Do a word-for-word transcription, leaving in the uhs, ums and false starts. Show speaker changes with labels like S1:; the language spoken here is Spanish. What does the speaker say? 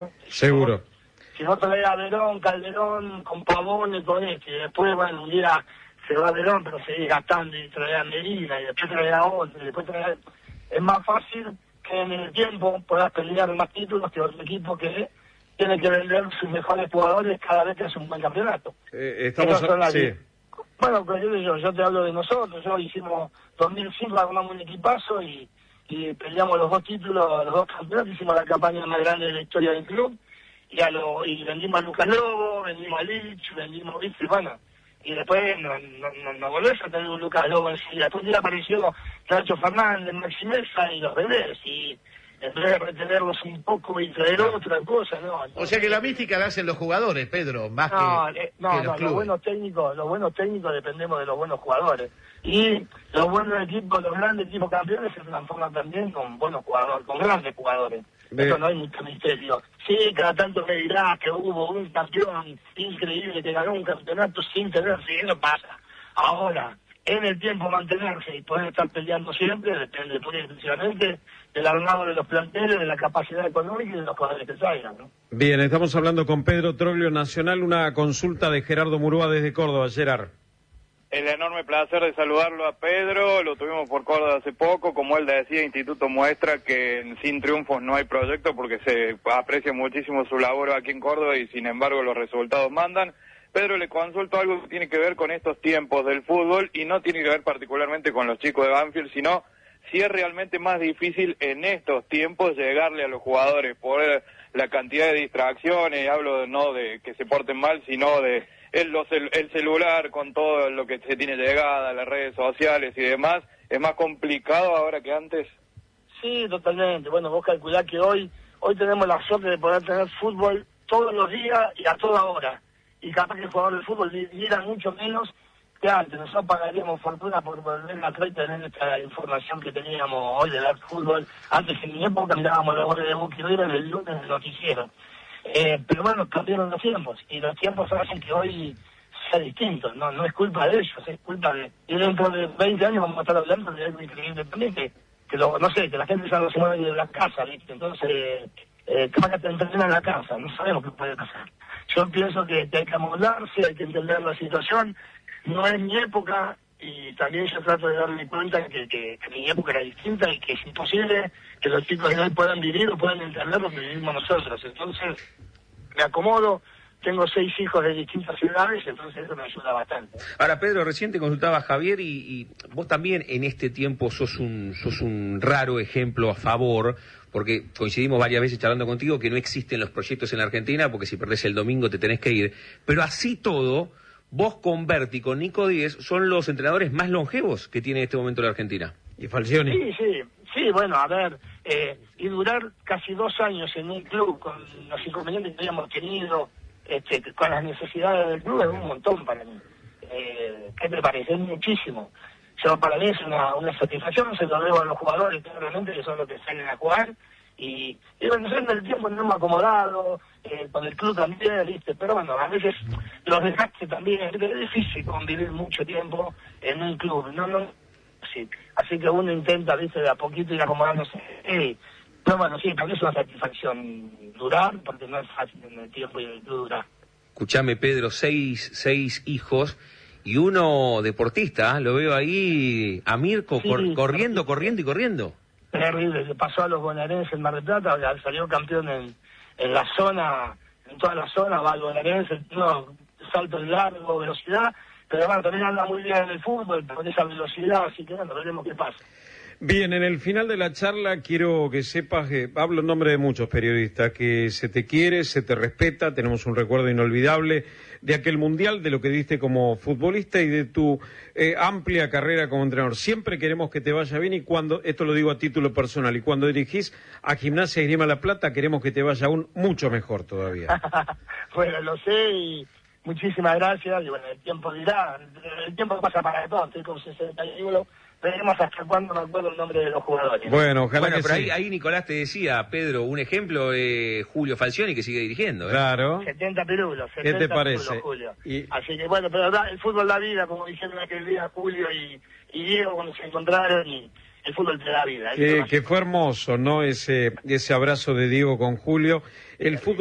S1: Seguro.
S2: Si no trae a Verón, Calderón, con Pavón y con este, y después, bueno, un día se va a Verón, pero sigue gastando y trae a Medina, y después trae a otro, y después trae a... Es más fácil que en el tiempo puedas pelear más títulos que otro equipo que tiene que vender sus mejores jugadores cada vez que hace un buen campeonato.
S1: Eh, estamos... A... Sí.
S2: Bueno, pues yo, yo, yo te hablo de nosotros, yo hicimos dos mil cinco, armamos un equipazo y, y peleamos los dos títulos, los dos campeonatos, hicimos la campaña más grande de la historia del club, y, a lo, y vendimos a Lucas Lobo, vendimos a Lich, vendimos a Víctor, bueno, y después no, no, no, no volvés a tener un Lucas Lobo enseguida. Después ya apareció Nacho Fernández, Maxi Mesa y los bebés, y en vez de retenerlos un poco y traer otra cosa, ¿no?
S3: O sea que la mística la hacen los jugadores, Pedro, más
S2: no,
S3: que,
S2: eh, no,
S3: que
S2: no,
S3: los clubes.
S2: Los buenos técnicos, los buenos técnicos dependemos de los buenos jugadores. Y los buenos equipos, los grandes equipos campeones se transforman también con buenos jugadores, con grandes jugadores. De... Eso no hay mucho misterio. Sí, cada tanto me dirás que hubo un campeón increíble que ganó un campeonato sin tener, sí, eso pasa. Ahora, en el tiempo mantenerse y poder estar peleando siempre, depende pura y exclusivamente del armado de los planteles, de la capacidad económica y de los jugadores que salgan, ¿no?
S1: Bien, estamos hablando con Pedro Troglio Nacional, una consulta de Gerardo Murúa desde Córdoba. Gerard.
S4: El enorme placer de saludarlo a Pedro, lo tuvimos por Córdoba hace poco, como él decía, Instituto muestra que sin triunfos no hay proyecto porque se aprecia muchísimo su labor aquí en Córdoba y sin embargo los resultados mandan. Pedro, le consulto algo que tiene que ver con estos tiempos del fútbol y no tiene que ver particularmente con los chicos de Banfield, sino si es realmente más difícil en estos tiempos llegarle a los jugadores por la cantidad de distracciones, hablo no de que se porten mal, sino de el, los, el celular con todo lo que se tiene llegada, las redes sociales y demás, ¿es más complicado ahora que antes?
S2: Sí, totalmente. Bueno, vos calculás que hoy, hoy tenemos la suerte de poder tener fútbol todos los días y a toda hora. Y capaz que el jugador de fútbol diera mucho menos que antes. Nosotros pagaríamos fortuna por volver atrás y tener esta información que teníamos hoy del fútbol. Antes, en mi época, mirábamos los goles de Boca y River el lunes en el noticiero. Eh, pero bueno, cambiaron los tiempos. Y los tiempos hacen que hoy sea distinto. No no es culpa de ellos, es culpa de... Y dentro de veinte años vamos a estar hablando de algo increíble también, que, que lo, no sé, que la gente ya no se mueve de la casa, ¿viste? Entonces, eh, capaz que te entrenan en la casa. No sabemos qué puede pasar. Yo pienso que hay que amoldarse, hay que entender la situación. No es mi época y también yo trato de darme cuenta que, que, que mi época era distinta y que es imposible que los chicos de hoy puedan vivir o puedan entender lo que vivimos nosotros. Entonces me acomodo, tengo seis hijos de distintas ciudades, entonces eso me ayuda bastante.
S3: Ahora, Pedro, recién te consultaba a Javier y, y vos también en este tiempo sos un, sos un raro ejemplo a favor, porque coincidimos varias veces charlando contigo que no existen los proyectos en la Argentina, porque si perdés el domingo te tenés que ir, pero así todo, vos con Berti, con Nico Díez, son los entrenadores más longevos que tiene en este momento la Argentina.
S1: ¿Y Falcioni?
S2: Sí, sí, sí, bueno, a ver, eh, y durar casi dos años en un club con los inconvenientes que habíamos tenido, este, con las necesidades del club, es un montón para mí. Eh, ¿Qué te parece? Es muchísimo. Yo, para mí es una, una satisfacción, se lo debo a los jugadores, claramente, que son los que salen a jugar, y, y bueno, yo en el tiempo no me he acomodado, eh, con el club también, ¿viste? Pero bueno, a veces los desgastes también, es difícil convivir mucho tiempo en un club, no, no, sí. Así que uno intenta, ¿viste? De a poquito ir acomodándose, eh, pero bueno, sí, para mí es una satisfacción durar, porque no es fácil en el tiempo y en el club durar.
S3: Escuchame, Pedro, seis, seis hijos y uno deportista, ¿eh? Lo veo ahí a Mirko
S2: Sí,
S3: cor, corriendo,
S2: sí.
S3: corriendo y corriendo.
S2: Terrible, le pasó a los bonaerenses en Mar del Plata, salió campeón en, en la zona, en toda la zona, va al bonaerense, no, salto largo, velocidad, pero bueno, también anda muy bien en el fútbol, con esa velocidad, así que bueno, veremos qué pasa.
S1: Bien, en el final de la charla quiero que sepas, que hablo en nombre de muchos periodistas, que se te quiere, se te respeta, tenemos un recuerdo inolvidable de aquel mundial, de lo que diste como futbolista y de tu eh, amplia carrera como entrenador. Siempre queremos que te vaya bien y cuando, esto lo digo a título personal, y cuando dirigís a Gimnasia y Esgrima La Plata queremos que te vaya aún mucho mejor todavía.
S2: Bueno, lo sé y muchísimas gracias, y bueno, el tiempo dirá, el tiempo pasa para todos, estoy con sesenta y uno. Veremos hasta cuándo me acuerdo el nombre de los jugadores.
S1: Bueno, ojalá
S3: bueno,
S1: que
S3: pero
S1: sí.
S3: ahí, ahí Nicolás te decía, Pedro, un ejemplo es Julio Falcioni que sigue dirigiendo. ¿eh?
S1: Claro.
S2: setenta pirulos, setenta
S1: ¿Qué te parece?
S2: pirulos, Julio.
S1: Y...
S2: Así que bueno, pero el fútbol da vida, como dijeron aquel día Julio y, y Diego cuando se encontraron, y, el fútbol te da vida.
S1: Que, que fue hermoso, ¿no? Ese, ese abrazo de Diego con Julio. El fútbol